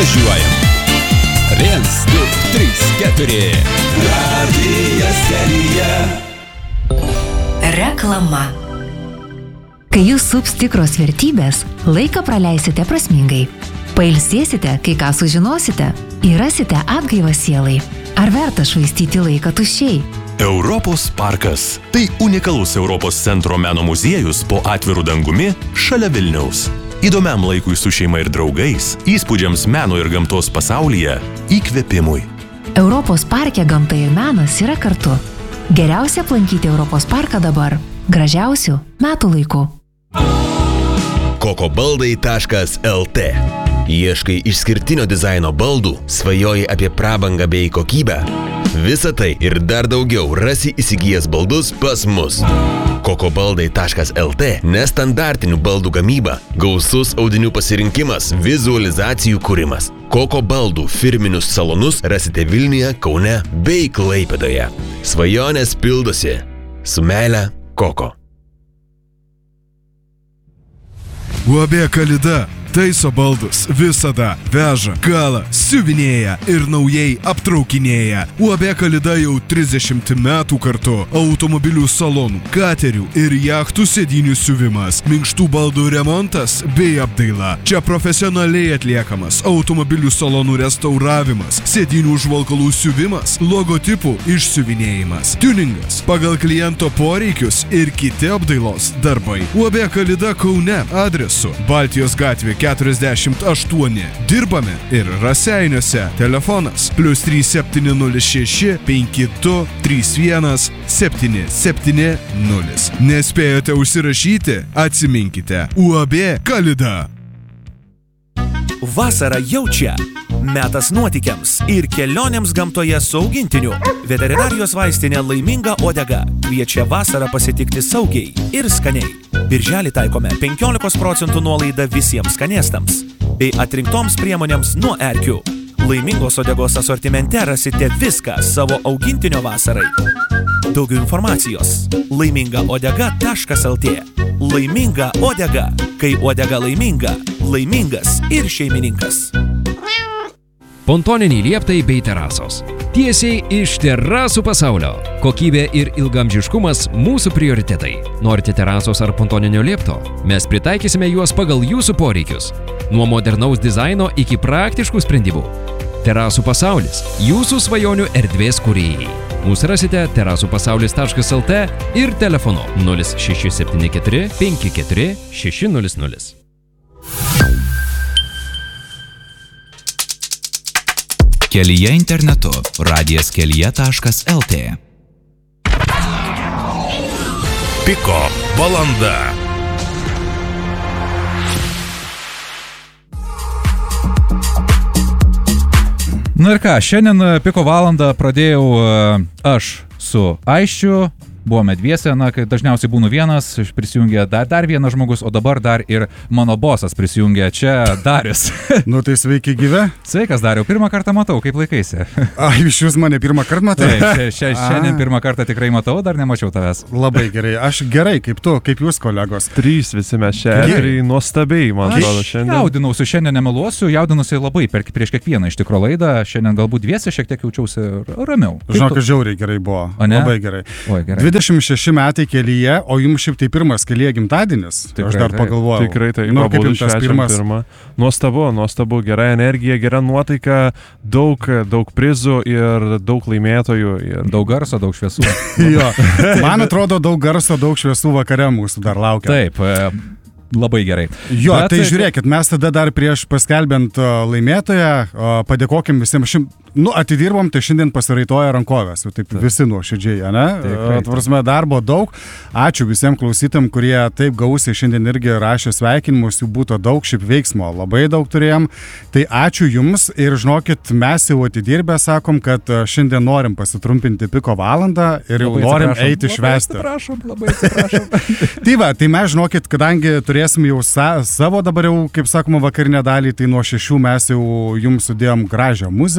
važiuojam. 1, 2, 3, 4. Radijas kelyje. Reklama. Kai jūs sups tikros vertybės, laiką praleisite prasmingai. Pailsėsite, kai ką sužinosite, ir rasite atgaivą sielai. Ar verta švaistyti laiką tuščiai? Europos parkas. Tai unikalus Europos centro meno muziejus po atviru dangumi šalia Vilniaus. Įdomiam laikui su šeima ir draugais, įspūdžiams meno ir gamtos pasaulyje, įkvėpimui. Europos parke gamta ir menas yra kartu. Geriausia aplankyti Europos parką dabar. Gražiausių metų laikų. kokobaldai.lt. Ieškai išskirtinio dizaino baldų, svajoji apie prabangą bei kokybę. Visa tai ir dar daugiau rasi įsigijęs baldus pas mus. kokobaldai.lt. Nestandartinių baldų gamyba, gausus audinių pasirinkimas, vizualizacijų kūrimas. Koko baldų firminius salonus rasite Vilniuje, Kaune bei Klaipėdoje. Svajonės pildosi. Su meile, Koko. UAB Kalida taiso baldus visada, veža, kala, siuvinėja ir naujai aptraukinėja. UAB Kalida jau 30 metų kartu. Automobilių salonų, katerių ir jachtų sėdynių siuvimas, minkštų baldų remontas bei apdaila. Čia profesionaliai atliekamas automobilių salonų restauravimas, sėdynių užvalkalų siuvimas, logotipų išsiuvinėjimas, tuningas pagal kliento poreikius ir kiti apdailos darbai. UAB Kalida Kaune adresu Baltijos gatvė 48. Dirbame ir Raseiniuose. Telefonas +3706 52 31 770. Nespėjote užsirašyti? Atsiminkite. UAB Kalida. Vasara jau čia. Metas nuotykiams ir kelionėms gamtoje su augintiniu. Veterinarijos vaistinė Laiminga uodega kviečia vasarą pasitikti saugiai ir skaniai. Birželį taikome 15% nuolaidą visiems skanėstams bei atrinktoms priemonėms nuo erkių. Laimingos uodegos asortimente rasite viską savo augintinio vasarai. Daugiau informacijos laimingaodega.lt. Laiminga uodega. Kai uodega laiminga, laimingas ir šeimininkas. Pontoniniai lieptai bei terasos. Tiesiai iš terasų pasaulio. Kokybė ir ilgamžiškumas mūsų prioritetai. Norite terasos ar pontoninio liepto? Mes pritaikysime juos pagal jūsų poreikius. Nuo modernaus dizaino iki praktiškų sprendimų. Terasų pasaulis. Jūsų svajonių erdvės kūrėjai. Mūsų rasite terasupasaulis.lt ir telefonu 0674 54 600. Kelyje internetu radijaskelyje.lt. Piko valanda. Na ir ką, šiandien Piko valandą pradėjau aš su Aisčiu. Buvome dviese, na, kai dažniausiai būnu vienas, prisijungė dar vienas žmogus, o dabar dar ir mano bosas prisijungė čia, Darius. Nu tai sveiki gyve. Sveikas, Dariau, pirmą kartą matau, kaip laikaisi? Iš jūs mane pirmą kartą matai? Taip, šiandien pirmą kartą tikrai matau, dar nemačiau tavęs. Labai gerai, aš gerai, kaip tu, kaip jūs kolegos. Trys visi mes čia, ir nuostabiai, man atrodo, šiandien. Jaudinausi, šiandien nemeluosiu, jaudinusi labai prieš kiekvieną iš tikro laidą, šiandien galbūt dviese šiek tiek jaučiausi ramiau. Žinok, žiauriai gerai buvo, labai gerai. Oi, gerai. 26 metai kelyje, o jums šiaip tai pirmas kelyje gimtadienis. Tikrai, aš dar pagalvojau. Tikrai tai, kaip jums tas pirmas? Nuostabu, gera energija, gera nuotaika, daug prizų ir daug laimėtojų. Ir daug garso, daug šviesų. Jo, man atrodo, daug garso, daug šviesų vakare mūsų dar laukia. Taip, labai gerai. Jo, tai žiūrėkit, mes tada dar prieš paskelbiant laimėtoją padėkokim visiems. Atidirbom, tai šiandien pasiraitoja rankovės, taip visi nuoširdžiai, ne? Tvarsime, darbo daug. Ačiū visiems klausytam, kurie taip gausiai šiandien irgi rašė sveikinimus, jų būtų daug, šiaip veiksmo labai daug turėjom. Tai ačiū jums ir žinokit, mes jau atidirbę sakom, kad šiandien norim pasitrumpinti Piko valandą ir jau norim eiti švęsti. Labai atsiprašom. Tai va, tai mes žinokit, kadangi turėsim jau savo dabar jau, kaip sakoma, vakarinę dalį, tai nuo 6 mes jau jums sudėjom gražią muziką,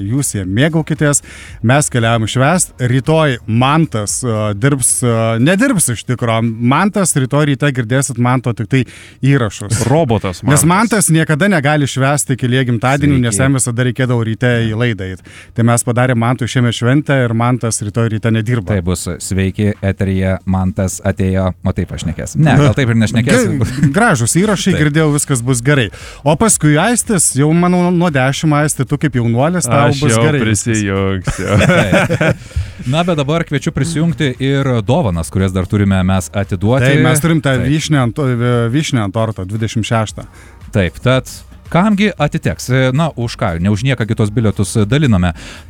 jūs jie mėgaukitės, mes keliavom švęst, rytoj Mantas nedirbs iš tikro, Mantas rytoj ryte girdėsit Manto tik tai įrašus. Robotas Mantas. Nes Mantas niekada negali švęsti iki gimtadienių, nes jam visada reikėdavo ryte į laidą. Tai mes padarėm Mantui šiemet šventę ir Mantas rytoj ryte nedirba. Tai bus sveiki, eteryje Mantas atėjo, o taip aš nekės. Ne, gal taip ir nešnekės. Gražus įrašai, girdėjau, viskas bus gerai. O paskui Aistis, jau manau nuo 10 Aisti, tu kaip jaunuolis, tau bus gerai. Aš jau prisijungsiu. Na, bet dabar kviečiu prisijungti ir dovanas, kurias dar turime mes atiduoti. Tai mes turim tą vyšnę ant torto, 26. Taip, tad kamgi atiteks? Na, už ką? Ne už nieką kitos bilietus dalinome.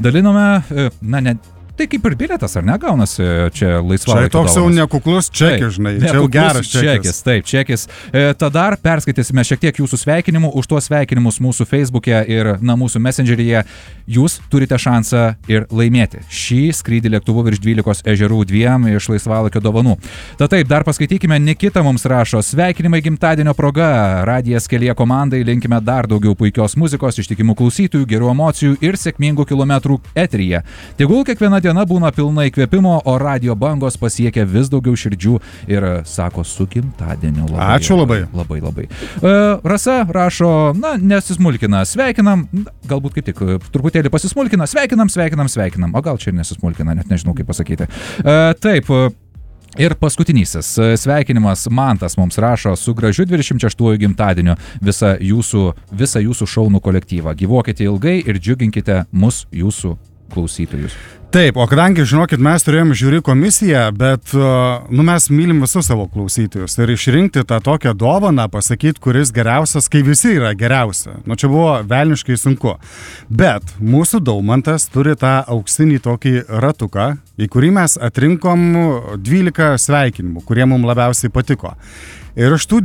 Na, ne. Tai kaip ir bilietas, ar negaunasi čia laisvalaikio dovanas? Čia toks jau nekuklus čekis, žinai. Čia jau geras čekis. Taip, čekis. Tada perskaitysime šiek tiek jūsų sveikinimų. Už tuos sveikinimus mūsų Facebook'e ir mūsų Messengeryje jūs turite šansą ir laimėti šį skrydį lėktuvu virš 12 ežerų 2 iš laisvalaikio dovanų. Tad taip, dar paskaitykime, Nikita mums rašo: sveikinimai gimtadienio proga. Radijas Kelyje komandai linkime dar daugiau puikios muzikos, ištikimų klausytojų, gerų emocijų ir sėkmingų kilometrų eteryje. Tegul kiekviena diena būna pilna įkvėpimo, o radio bangos pasiekia vis daugiau širdžių ir sako su gimtadieniu. Ačiū labai. Labai. Rasa rašo, na, nesismulkina, sveikinam, galbūt kaip tik truputėlį pasismulkina, sveikinam, o gal čia ir nesismulkina, net nežinau kaip pasakyti. Taip. Ir paskutinysis sveikinimas Mantas mums rašo: su gražiu 26 gimtadieniu visą jūsų šaunų kolektyvą. Gyvuokite ilgai ir džiuginkite mus, jūsų klausytojus. Taip, o kadangi, žinokit, mes turėjom žiūri komisiją, bet mes mylim visus savo klausytojus ir išrinkti tą tokią dovaną, pasakyti, kuris geriausias, kai visi yra geriausia. Čia buvo velniškai sunku. Bet mūsų Daumantas turi tą auksinį tokį ratuką, į kurį mes atrinkom 12 sveikinimų, kurie mums labiausiai patiko. Ir iš tų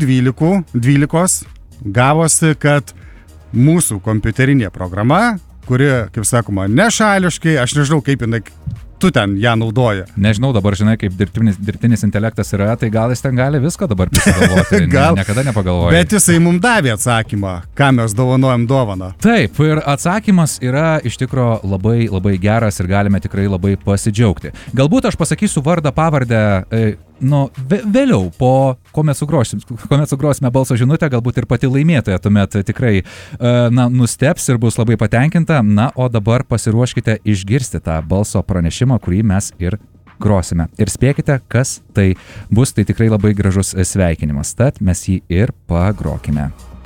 12 gavosi, kad mūsų kompiuterinė programa, kuri, kaip sakoma, nešališkai, aš nežinau, kaip jinai, tu ten ją naudoja. Nežinau, dabar žinai, kaip dirbtinis intelektas yra, tai gal jis ten gali viską dabar prisigalvoti, niekada nepagalvoja. Bet jisai mums davė atsakymą, ką mes dovanojam dovaną. Taip, ir atsakymas yra iš tikro labai, labai geras ir galime tikrai labai pasidžiaugti. Galbūt aš pasakysiu vardą, pavardę, vėliau, kuomet sugrosime balso žinutę, galbūt ir pati laimėtoja tuomet tikrai nusteps ir bus labai patenkinta. Na, o dabar pasiruoškite išgirsti tą balso pranešimą, kurį mes ir grosime. Ir spėkite, kas tai bus, tai tikrai labai gražus sveikinimas, tad mes jį ir pagrokime.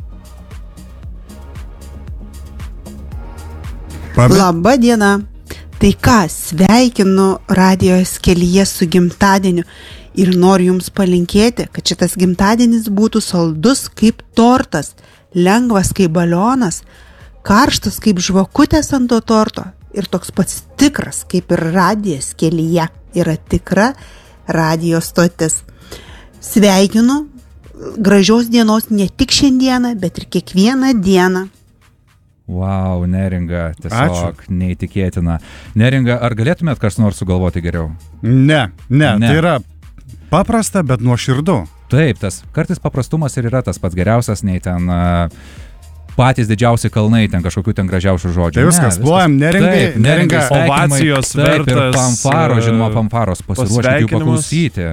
Labą dieną. Tai ką, sveikinu radijos Kelyje su gimtadieniu ir noriu jums palinkėti, kad šitas gimtadienis būtų saldus kaip tortas, lengvas kaip balionas, karštas kaip žvakutės ant to torto ir toks pats tikras kaip ir radijas Kelyje yra tikra radijo stotis. Sveikinu, gražios dienos ne tik šiandieną, bet ir kiekvieną dieną. Wow, Neringa, tiesiog neįtikėtina. Neringa, ar galėtumėt kas nors sugalvoti geriau? Ne. Tai yra paprasta, bet nuoširdu. Taip, kartais paprastumas ir yra tas pats geriausias, nei ten patys didžiausi kalnai, ten kažkokių ten gražiausių žodžių. Tai viskas, plojam, Neringa. Ovacijos vertas. Taip, ir fanfaros, žinoma, fanfaros, pasiruoškite jų paklausyti.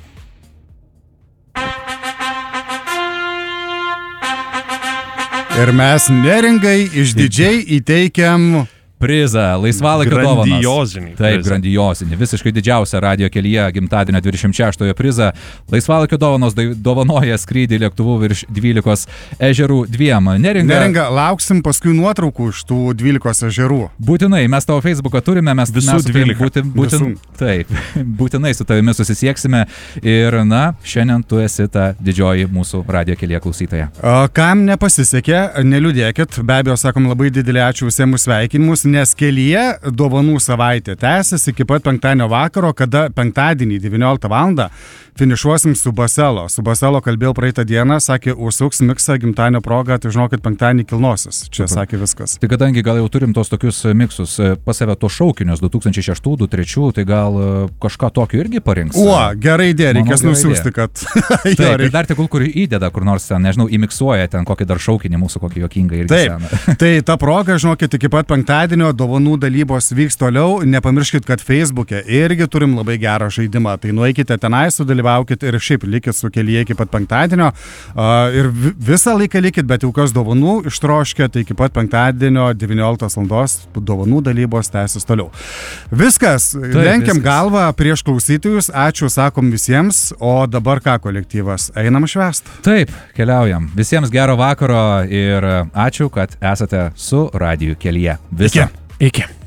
Ir mes Neringai išdidžiai įteikiam prizą, laisvalaikio dovanas. Grandiozinį. Taip, grandiozinį. Visiškai didžiausią Radio Kelyje gimtadienio 26-ojo prizą. Laisvalaikio dovanos dovanoja skrydį lėktuvu virš 12 ežerų 2. Neringa, lauksim paskui nuotraukų iš tų 12 ežerų. Būtinai, mes tavo Facebooką turime, mes visų 12. Taip, būtinai su tavimi susisieksime ir, šiandien tu esi ta didžioji mūsų Radio Kelyje klausytoja. Kam nepasisekė, neliūdėkit, be abejo, sakom labai didelį ačiū visiems sveikinimus, nes Kelyje dovanų savaitė tęsis iki pat penktadienio vakaro, kada penktadienį 19 val. Finišuosim su Baselo. Su Baselo kalbėjau praeitą dieną, sakė, užsuks miksą gimtadienio progą, tai žinokit, penktadienį kilnosis. Čia sakė viskas. Tai kadangi gal jau turim tos tokius miksus pas save, tos šaukinius 2006, 2003, tai gal kažką tokio irgi parinks? Gerai idėja, reikės nusiųsti, kad... Taip, ir dar tegul kur įdeda, kur nors ten, nežinau, įmiksuoja ten kokį dar šaukinį mūsų, kokį juokingą irgi seną. Tai ta proga, žinokit, iki pat penktadienio penktadienio dovanų dalybos vyks toliau. Nepamirškit, kad Facebook'e irgi turim labai gerą žaidimą. Tai nueikite tenai, sudalyvaukit ir šiaip likit su Kelyje iki pat penktadienio. Ir visą laiką likit, bet jau kas dovanų ištroškė, tai iki pat penktadienio 19 val. Dovanų dalybos tęsis toliau. Viskas. Lenkiam galvą prieš klausytojus. Ačiū, sakom visiems. O dabar ką kolektyvas? Einam švęst. Taip, keliaujam. Visiems gero vakaro ir ačiū, kad esate su Radiju Kelyje. Iki.